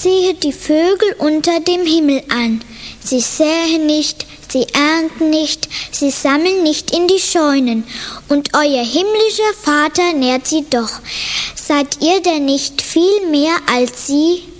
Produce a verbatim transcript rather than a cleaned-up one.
Sehet die Vögel unter dem Himmel an. Sie säen nicht, sie ernten nicht, sie sammeln nicht in die Scheunen. Und euer himmlischer Vater nährt sie doch. Seid ihr denn nicht viel mehr als sie?